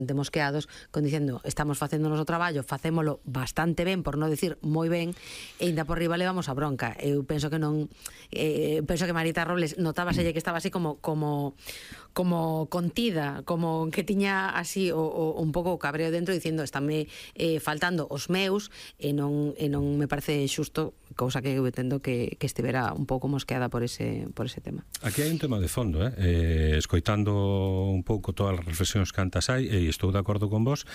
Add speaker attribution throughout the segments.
Speaker 1: mosqueados con diciendo estamos facendo o noso traballo, facémolo bastante ben, por non decir moi ben, e ainda por riba levamos a bronca. Eu penso que non penso que Marita Robles notábaselle que estaba así como contida, como que tiña así un pouco o cabreo dentro dicindo estame faltando os meus e non me parece xusto, cousa que eu entendo que estivera un pouco mosqueada por ese tema.
Speaker 2: Aquí hai un tema de fondo, escoitando un pouco todas as reflexións que antas hai, e estou de acordo con vos,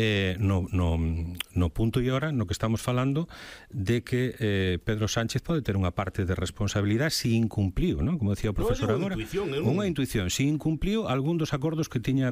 Speaker 2: no punto e hora no que estamos falando de que Pedro Sánchez pode ter unha parte de responsabilidade se incumpliu, non? Como decía o profesor agora, unha intuición, se incumpliu algún dos acordos que tiña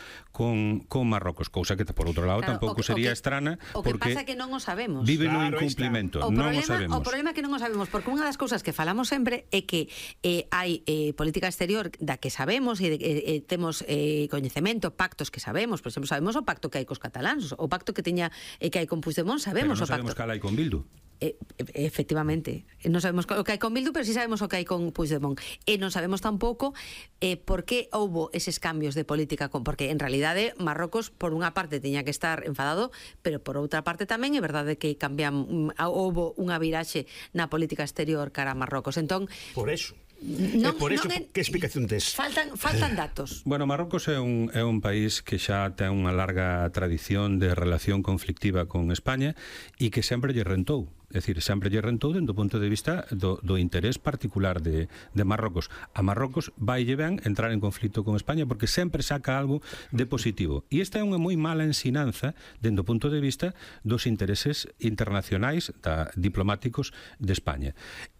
Speaker 2: con Marrocos, cousa que por outro lado tampouco sería estrana,
Speaker 1: porque pasa que non o sabemos.
Speaker 2: Vive no incumplimento, non o sabemos.
Speaker 1: O problema é que non o sabemos, porque unha das cousas que falamos sempre é que hai política exterior da que sabemos e temos coñecemento, pactos que sabemos, por exemplo, sabemos o pacto que hai cos cataláns, o pacto que teña que hai con Puigdemont, sabemos o pacto.
Speaker 2: Pero non sabemos cal hai con Bildu.
Speaker 1: Efectivamente, non sabemos o que hai con Bildu, pero sí sabemos o que hai con Puigdemont, e non sabemos tampouco por que houbo eses cambios de política, porque en realidade Marrocos por unha parte tiña que estar enfadado, pero por outra parte tamén é verdade que houbo unha viraxe na política exterior cara a Marrocos. Entón,
Speaker 3: por eso que explicación tes?
Speaker 1: Faltan datos.
Speaker 2: Bueno, Marrocos é un país que xa ten unha larga tradición de relación conflictiva con España e que sempre lle rentou. É dicir, sempre lle rentou dentro do punto de vista do interés particular de Marrocos. A Marrocos vaille ben entrar en conflito con España porque sempre saca algo de positivo. E esta é unha moi mala ensinanza dentro do punto de vista dos intereses internacionais diplomáticos de España.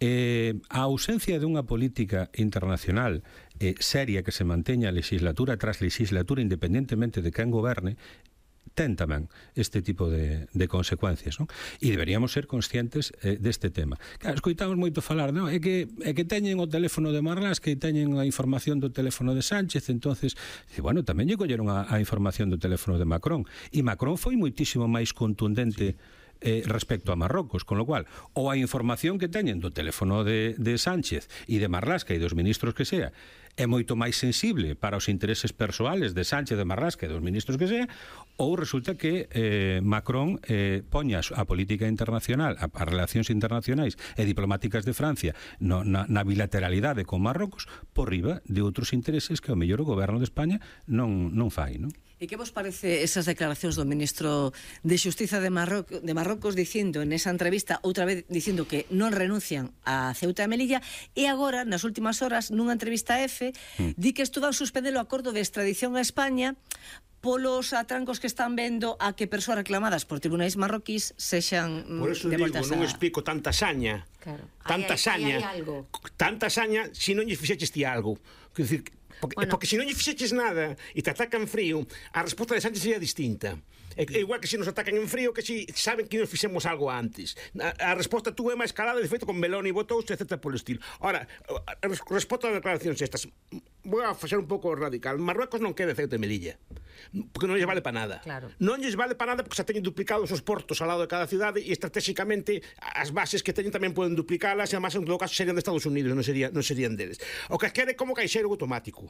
Speaker 2: A ausencia dunha política internacional seria que se manteña legislatura tras legislatura independentemente de quen goberne ten tamén este tipo de consecuencias, non? E deberíamos ser conscientes deste tema. Claro, escoitamos moito falar, non? É que teñen o teléfono de Marlaska e teñen a información do teléfono de Sánchez, entonces, bueno, tamén lle colleron a información do teléfono de Macron, e Macron foi moitísimo máis contundente respecto a Marrocos, con lo cual ou a información que teñen do teléfono de Sánchez e de Marlaska e dos ministros que sea é moito máis sensible para os intereses persoales de Sánchez, de Marlaska e dos ministros que sea, ou resulta que Macron poña a política internacional, as relacións internacionais e diplomáticas de Francia na bilateralidade con Marrocos por riba de outros intereses que o mellor o goberno de España non fai, non?
Speaker 4: E que vos parece esas declaracións do ministro de Xustiza de Marrocos dicindo nesa entrevista, outra vez dicindo que non renuncian a Ceuta e Melilla, e agora, nas últimas horas, nunha entrevista a EFE, di que isto vai suspender o acordo de extradición a España polos atrancos que están vendo a que persoas reclamadas por tribunais marroquís sexan
Speaker 3: por eso digo, non explico tanta saña.
Speaker 1: Claro.
Speaker 3: Tanta saña. Tanta saña se non lle fixeches ti algo. Quer dicir, porque se non lle fixeches nada e te atacan frío, a resposta de Sánchez sería distinta. É igual que se nos atacan en frío, que se saben que nos fixemos algo antes. A resposta tú é máis calada, de feito, con Meloni votou, etc. polo estilo. Ora, resposta a declaracións estas, vou a facer un pouco radical. Marruecos non quere Ceuta e Melilla, porque non lles vale para nada.
Speaker 1: Claro.
Speaker 3: Non lles vale para nada porque xa teñen duplicados os portos ao lado de cada cidade e estratégicamente as bases que teñen tamén poden duplicalas, e además en todo caso serían de Estados Unidos, non serían deles. O que quere como caixeiro automático.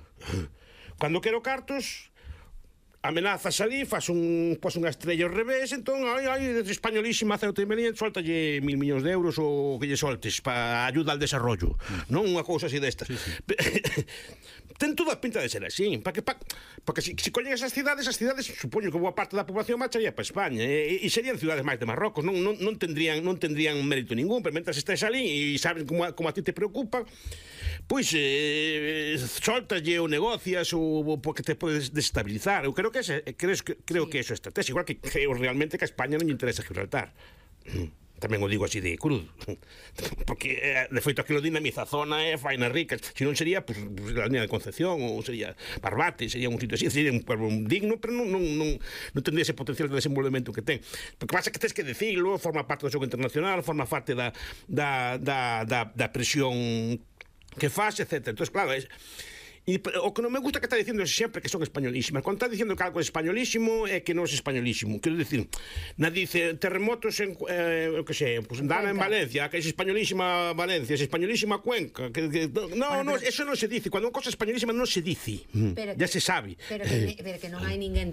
Speaker 3: Cando quero cartos, amenazas ali, faz unha estrella ao revés, entón, españolísima Ceuta e Melilla, soltalle 1.000 millóns de euros ou que lle soltes para ayuda al desarrollo, non unha cousa así destas. Ten toda a pinta de ser así, porque se collen esas cidades, supoño que boa parte da población marcharía para España, e serían cidades máis de Marrocos, non tendrían mérito ningún, pero mentre estés ali e sabes como a ti te preocupa, pois soltalle ou negocias ou porque te podes desestabilizar. Eu creo que eso é estrategia, igual que creo realmente que a España non lle interesa Gibraltar. Tamén o digo así de crudo, porque de feito aquilo dinamiza a zona e faina rica, se non sería pues, a línea de Concepción ou sería Barbate, sería un sitio así, sería un pueblo digno, pero non tendría ese potencial de desenvolvemento que ten, porque pasa que tens que decirlo, forma parte do xogo internacional, forma parte da presión que faz, etc. Entón, claro, E o que non me gusta que está dicindo sempre que son españolísimas. Quando está dicindo que algo é españolísimo é que non é españolísimo. Quero dicir, dice terremotos en que sei, pues Dana en Valencia, que é españolísima Valencia, é españolísima Cuenca, no, eso non se dice. Cuando unha cosa é españolísima non se dice. Ya se sabe.
Speaker 1: Pero que non hai ninguén